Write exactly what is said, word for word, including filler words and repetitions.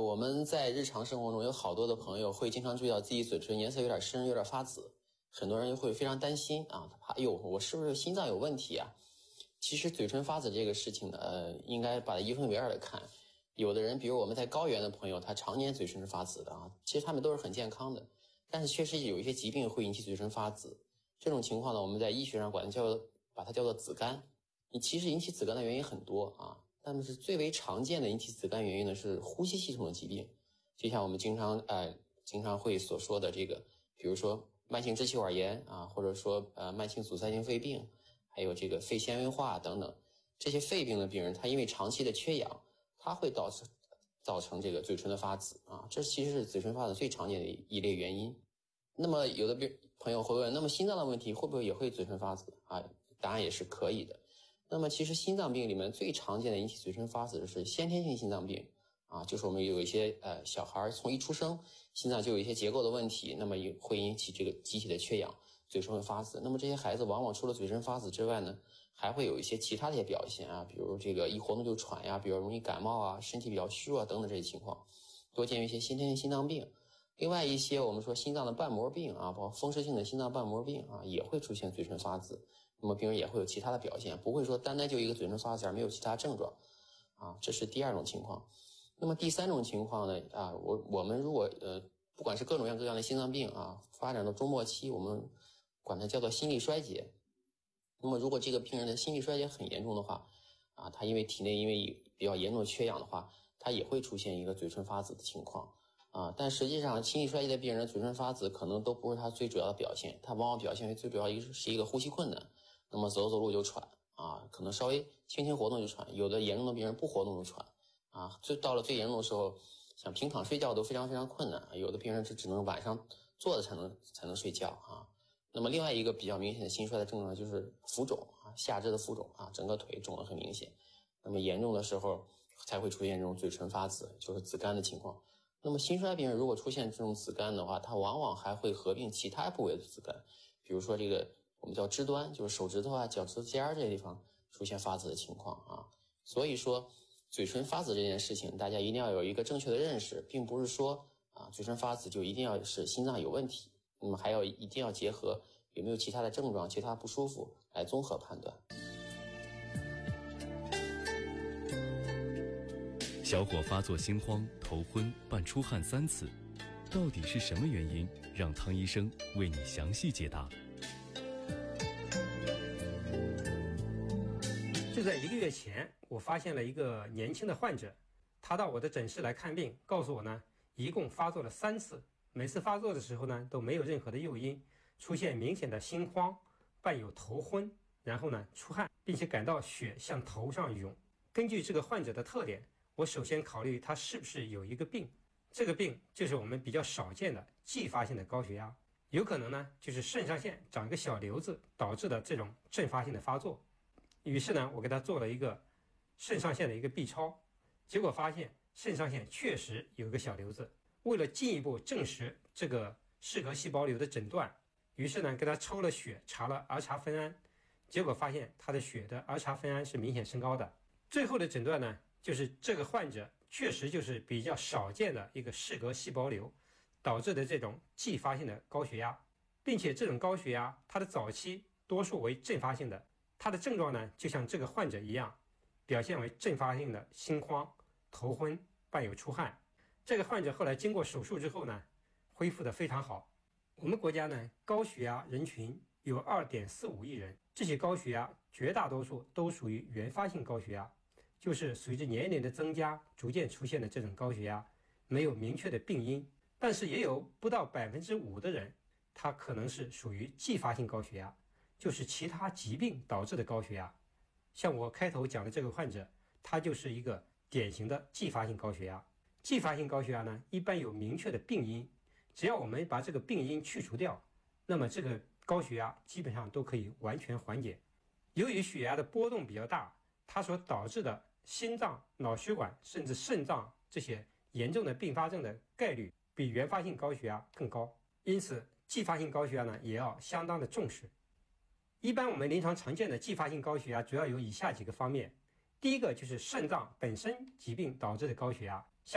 我们在日常生活中有好多的朋友会经常注意到自己嘴唇颜色有点深，有点发紫，很多人会非常担心啊，他怕，哎呦，我是不是心脏有问题啊？其实嘴唇发紫这个事情呢，呃，应该把它一分为二来看。有的人，比如我们在高原的朋友，他常年嘴唇是发紫的啊，其实他们都是很健康的，但是确实有一些疾病会引起嘴唇发紫。这种情况呢，我们在医学上管它叫把它叫做紫绀。你其实引起紫绀的原因很多啊，但是最为常见的引起紫绀原因呢是呼吸系统的疾病，就像我们经常呃经常会所说的这个，比如说慢性支气管炎啊，或者说呃慢性阻塞性肺病，还有这个肺纤维化等等，这些肺病的病人，他因为长期的缺氧，它会导致造成这个嘴唇的发紫啊，这其实是嘴唇发紫最常见的一类原因。那么有的病朋友会问，那么心脏的问题会不会也会嘴唇发紫啊？答案也是可以的。那么其实心脏病里面最常见的引起嘴唇发紫的是先天性心脏病啊，就是我们有一些呃小孩从一出生心脏就有一些结构的问题，那么会引起这个机体的缺氧，嘴唇会发紫。那么这些孩子往往除了嘴唇发紫之外呢，还会有一些其他的一些表现啊，比如这个一活动就喘呀，比如容易感冒啊，身体比较虚弱等等这些情况，多见于一些先天性心脏病。另外一些我们说心脏的瓣膜病啊，包括风湿性的心脏瓣膜病啊，也会出现嘴唇发紫。那么病人也会有其他的表现，不会说单单就一个嘴唇发紫而没有其他症状啊，这是第二种情况。那么第三种情况呢啊，我我们如果呃不管是各种各样的心脏病啊，发展到中末期，我们管它叫做心力衰竭。那么如果这个病人的心力衰竭很严重的话啊，他因为体内因为比较严重的缺氧的话，他也会出现一个嘴唇发紫的情况啊。但实际上心力衰竭的病人嘴唇发紫可能都不是他最主要的表现，他往往表现为最主要一个是一个呼吸困难，那么走走路就喘啊，可能稍微轻轻活动就喘，有的严重的病人不活动就喘啊，最到了最严重的时候，想平躺睡觉都非常非常困难，有的病人是只能晚上坐着才能才能睡觉啊。那么另外一个比较明显的心衰的症状就是浮肿啊，下肢的浮肿啊，整个腿肿得很明显，那么严重的时候才会出现这种嘴唇发紫，就是紫绀的情况。那么心衰病人如果出现这种紫绀的话，它往往还会合并其他部位的紫绀，比如说这个我们叫肢端，就是手指头啊、脚趾头尖这些地方出现发紫的情况啊。所以说嘴唇发紫这件事情，大家一定要有一个正确的认识，并不是说啊嘴唇发紫就一定要是心脏有问题，那么还要一定要结合有没有其他的症状、其他不舒服来综合判断。 小伙发作心慌、头昏、伴出汗三次，到底是什么原因？让汤医生为你详细解答。 就在一个月前，我发现了一个年轻的患者，他到我的诊室来看病，告诉我呢，一共发作了三次，每次发作的时候呢，都没有任何的诱因，出现明显的心慌，伴有头昏，然后呢出汗，并且感到血向头上涌。根据这个患者的特点，我首先考虑他是不是有一个病，这个病就是我们比较少见的继发性的高血压，有可能呢就是肾上腺长一个小瘤子导致的这种阵发性的发作。于是呢，我给他做了一个肾上腺的一个 B 超，结果发现肾上腺确实有一个小瘤子。为了进一步证实这个适合细胞瘤的诊断，于是呢给他抽了血，查了儿茶酚胺，结果发现他的血的儿茶酚胺是明显升高的。最后的诊断呢，就是这个患者确实就是比较少见的一个适合细胞瘤导致的这种继发性的高血压，并且这种高血压它的早期多数为阵发性的，它的症状呢就像这个患者一样，表现为阵发性的心慌、头昏，伴有出汗。这个患者后来经过手术之后呢，恢复得非常好。我们国家呢，高血压人群有 二点四五亿人，这些高血压绝大多数都属于原发性高血压，就是随着年龄的增加逐渐出现的这种高血压，没有明确的病因，但是也有不到 百分之五 的人，他可能是属于继发性高血压，就是其他疾病导致的高血压。像我开头讲的这个患者，他就是一个典型的继发性高血压。继发性高血压呢，一般有明确的病因，只要我们把这个病因去除掉，那么这个高血压基本上都可以完全缓解。由于血压的波动比较大，它所导致的心脏、脑血管甚至肾脏这些严重的并发症的概率比原发性高血压更高，因此继发性高血压呢也要相当的重视。一般我们临床常见的继发性高血压主要有以下几个方面，第一个就是肾脏本身疾病导致的高血压，